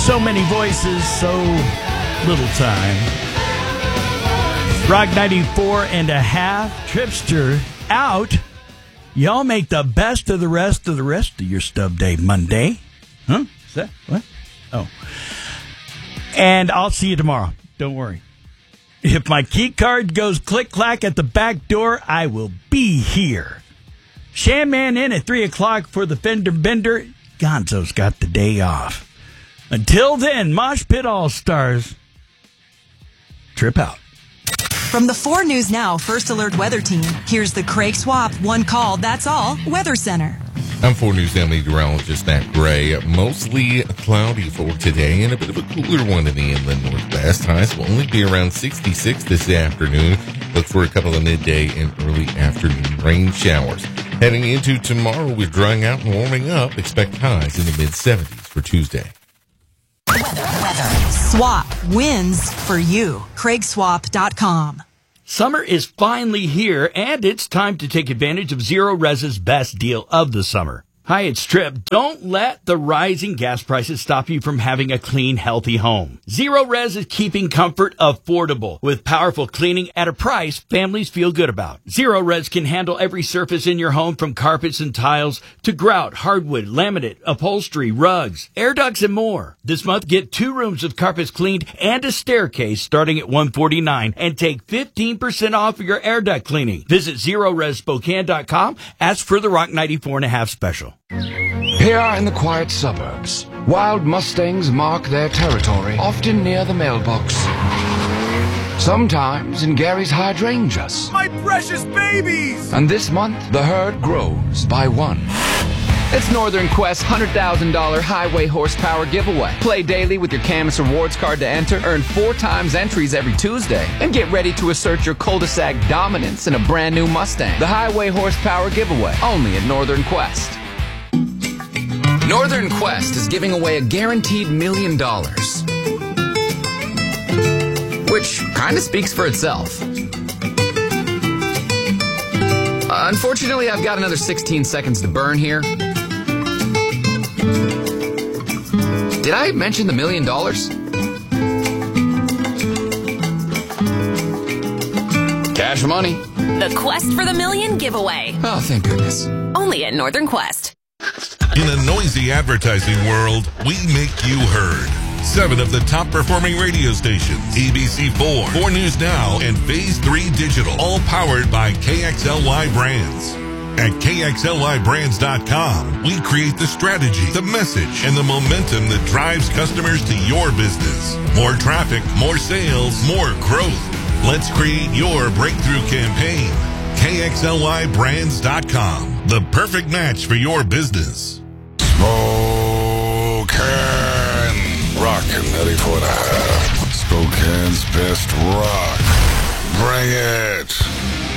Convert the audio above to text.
So many voices, so little time. Rock 94 and a half. Tripster out. Y'all make the best of the rest of your stub day Monday. Huh? Is that what? Oh. And I'll see you tomorrow. Don't worry. If my key card goes click-clack at the back door, I will be here. Shamman in at 3 o'clock for the Fender Bender. Gonzo's got the day off. Until then, Mosh Pit All-Stars. Trip out. From the 4 News Now First Alert Weather Team, here's the Craig Swap One Call, That's All Weather Center. I'm 4 News Now meteorologist Matt Gray. Mostly cloudy for today and a bit of a cooler one in the inland northwest. Highs will only be around 66 this afternoon. Look for a couple of midday and early afternoon rain showers. Heading into tomorrow with drying out and warming up, expect highs in the mid-70s for Tuesday. Weather. Swap wins for you. CraigSwap.com. Summer is finally here, and it's time to take advantage of Zero Res's best deal of the summer. Hi, it's Trip. Don't let the rising gas prices stop you from having a clean, healthy home. Zero Res is keeping comfort affordable with powerful cleaning at a price families feel good about. Zero Res can handle every surface in your home from carpets and tiles to grout, hardwood, laminate, upholstery, rugs, air ducts, and more. This month, get 2 rooms of carpets cleaned and a staircase starting at $149 and take 15% off your air duct cleaning. Visit ZeroResSpokane.com. Ask for the Rock 94.5 special. Here in the quiet suburbs, wild Mustangs mark their territory, often near the mailbox. Sometimes in Gary's hydrangeas. My precious babies! And this month, the herd grows by 1. It's Northern Quest's $100,000 highway horsepower giveaway. Play daily with your Camus Rewards card to enter, earn 4 times entries every Tuesday, and get ready to assert your cul-de-sac dominance in a brand new Mustang. The highway horsepower giveaway, only at Northern Quest. Northern Quest is giving away a guaranteed $1 million, which kind of speaks for itself. Unfortunately, I've got another 16 seconds to burn here. Did I mention the $1 million? Cash money. The Quest for the Million giveaway. Oh, thank goodness. Only at Northern Quest. In a noisy advertising world, we make you heard. 7 of the top performing radio stations, ABC4, 4 News Now, and Phase 3 Digital, all powered by KXLY Brands. At KXLYBrands.com, we create the strategy, the message, and the momentum that drives customers to your business. More traffic, more sales, more growth. Let's create your breakthrough campaign. KXLYBrands.com, the perfect match for your business. Spokane Rockin' 94.5. Spokane's best rock. Bring it.